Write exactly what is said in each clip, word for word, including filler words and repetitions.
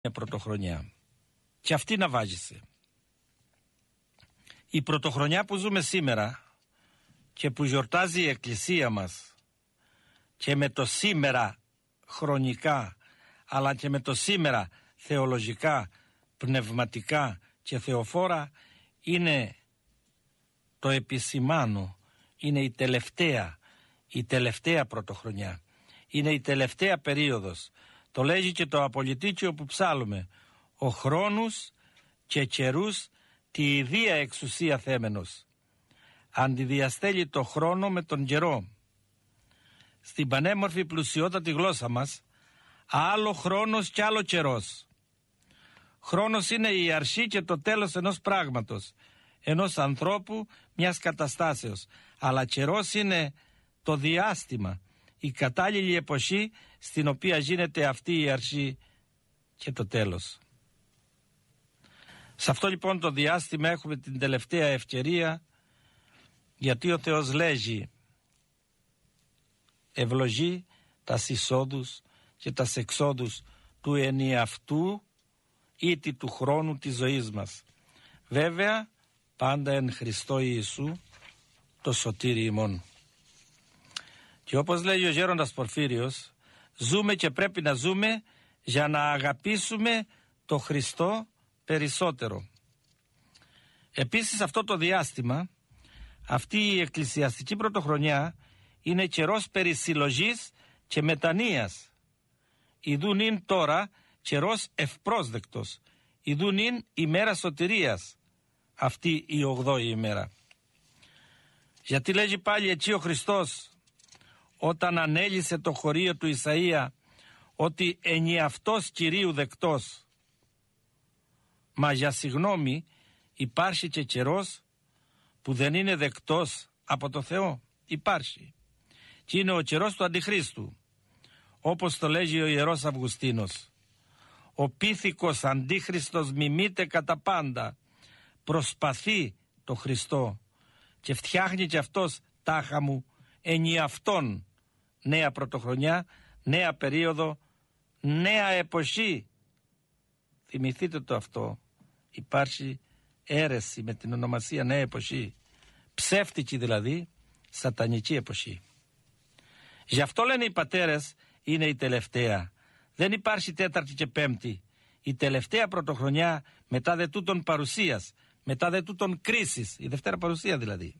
πρωτοχρονιά. Και αυτή να βάζεσαι. Η πρωτοχρονιά που ζούμε σήμερα και που γιορτάζει η Εκκλησία μας και με το σήμερα χρονικά αλλά και με το σήμερα θεολογικά, πνευματικά και θεοφόρα είναι το επισημάνω, είναι η τελευταία, η τελευταία πρωτοχρονιά, είναι η τελευταία περίοδος. Το λέγει και το απολυτίκιο που ψάλλουμε, ο χρόνους και καιρούς τη ιδία εξουσία θέμενος. Αντιδιαστέλει το χρόνο με τον καιρό. Στην πανέμορφη πλουσιότατη γλώσσα μας, άλλο χρόνος και άλλο καιρός. Χρόνος είναι η αρχή και το τέλος ενός πράγματος, ενός ανθρώπου, μιας καταστάσεως. Αλλά καιρός είναι το διάστημα, η κατάλληλη εποχή στην οποία γίνεται αυτή η αρχή και το τέλος. Σε αυτό λοιπόν το διάστημα έχουμε την τελευταία ευκαιρία, γιατί ο Θεός λέγει ευλογεί τα εισόδους και τα εξόδους του ενιαυτού ήτι του χρόνου της ζωής μας. Βέβαια πάντα εν Χριστώ Ιησού το σωτήρι ημών. Και όπως λέει ο γέροντας Πορφύριος, ζούμε και πρέπει να ζούμε για να αγαπήσουμε το Χριστό περισσότερο. Επίσης αυτό το διάστημα, αυτή η εκκλησιαστική πρωτοχρονιά είναι καιρός περισυλλογής και μετανοίας. Ιδούν είναι τώρα καιρός ευπρόσδεκτος. Ιδούν είναι ημέρα σωτηρίας, αυτή η ογδόη ημέρα. Γιατί λέγει πάλι έτσι ο Χριστός όταν ανέλυσε το χωρίο του Ισαΐα ότι ενιαυτός Κυρίου δεκτός. Μα για συγγνώμη υπάρχει και καιρός που δεν είναι δεκτός από το Θεό. Υπάρχει. Και είναι ο καιρός του Αντιχρίστου. Όπως το λέγει ο Ιερός Αυγουστίνος. Ο πίθηκος Αντίχριστος μιμείται κατά πάντα. Προσπαθεί το Χριστό και φτιάχνει και αυτός τάχα μου ενιαυτόν νέα πρωτοχρονιά, νέα περίοδο, νέα εποχή. Θυμηθείτε το αυτό. Υπάρχει αίρεση με την ονομασία νέα εποχή. Ψεύτικη δηλαδή, σατανική εποχή. Γι' αυτό λένε οι πατέρες είναι η τελευταία. Δεν υπάρχει τέταρτη και πέμπτη. Η τελευταία πρωτοχρονιά μετά δε τούτον παρουσίας, μετά δε τούτον κρίσης, η Δευτέρα παρουσία δηλαδή.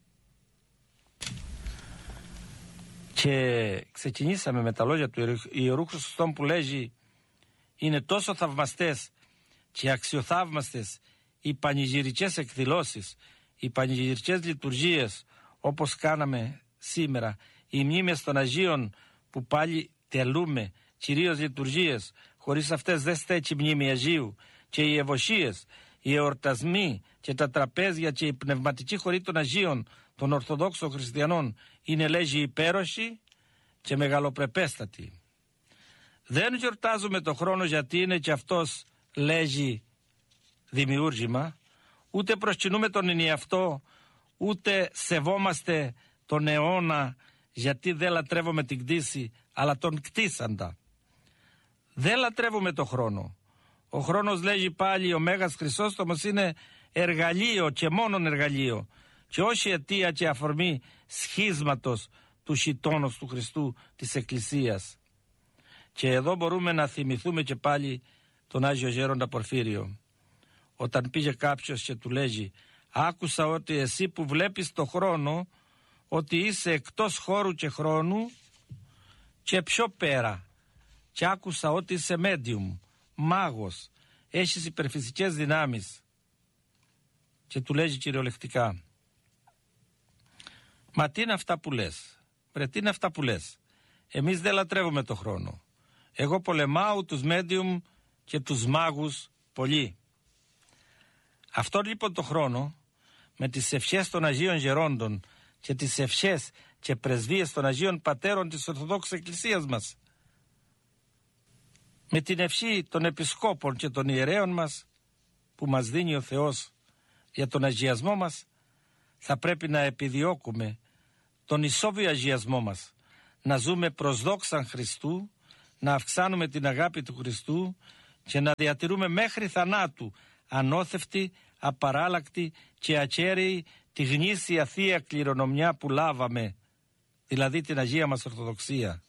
Και ξεκινήσαμε με τα λόγια του Ιερού Χρυσοστόμου που λέγει είναι τόσο θαυμαστές και αξιοθαύμαστες οι πανηγυρικές εκδηλώσεις, οι πανηγυρικές λειτουργίες όπως κάναμε σήμερα, οι μνήμες των Αγίων που πάλι τελούμε, κυρίως λειτουργίες, χωρίς αυτές δεν στέκει μνήμη Αγίου, και οι ευωσίες, οι εορτασμοί και τα τραπέζια και η πνευματική χωρή των Αγίων των Ορθοδόξων Χριστιανών είναι λέγει υπέροχοι και μεγαλοπρεπέστατοι. Δεν γιορτάζουμε το χρόνο γιατί είναι και αυτός λέγει δημιούργημα, ούτε προσκυνούμε τον ενιαυτό, ούτε σεβόμαστε τον αιώνα γιατί δεν λατρεύουμε την κτήση αλλά τον κτίσαντα. Δεν λατρεύουμε το χρόνο. Ο χρόνος λέγει πάλι ο Μέγας Χρυσόστομος είναι εργαλείο και μόνον εργαλείο και όχι αιτία και αφορμή σχίσματος του χιτώνος του Χριστού της Εκκλησίας. Και εδώ μπορούμε να θυμηθούμε και πάλι τον Άγιο Γέροντα Πορφύριο. Όταν πήγε κάποιος και του λέγει άκουσα ότι εσύ που βλέπεις το χρόνο ότι είσαι εκτός χώρου και χρόνου και πιο πέρα και άκουσα ότι είσαι medium, μάγος, έχεις υπερφυσικές δυνάμεις. Και του λέγει κυριολεκτικά μα τι είναι αυτά που λες, βρε τι είναι αυτά που λες, εμείς δεν λατρεύουμε το χρόνο, εγώ πολεμάω τους medium και τους μάγους πολύ. Αυτό λοιπόν το χρόνο με τις ευχές των Αγίων Γερόντων και τις ευχές και πρεσβείες των Αγίων Πατέρων της Ορθοδόξης Εκκλησίας μας, με την ευχή των Επισκόπων και των Ιερέων μας που μας δίνει ο Θεός για τον αγιασμό μας, θα πρέπει να επιδιώκουμε τον ισόβιο αγιασμό μας, να ζούμε προς δόξαν Χριστού, να αυξάνουμε την αγάπη του Χριστού και να διατηρούμε μέχρι θανάτου ανώθευτη, απαράλλακτη και ακέραιη τη γνήσια θεία κληρονομιά που λάβαμε, δηλαδή την Αγία μας Ορθοδοξία.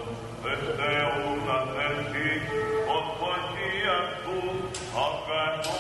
Of